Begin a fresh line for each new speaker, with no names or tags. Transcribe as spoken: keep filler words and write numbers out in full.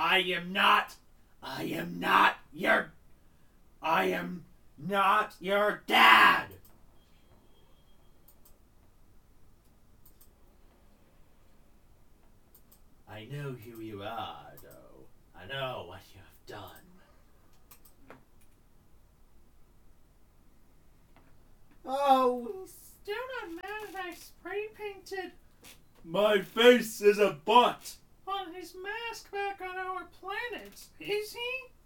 I am not. I am not your. I am not your dad. I know who you are, though. I know what you have done. Oh, he's still not mad that I spray painted my face is a butt on his mask back on our planet, is he?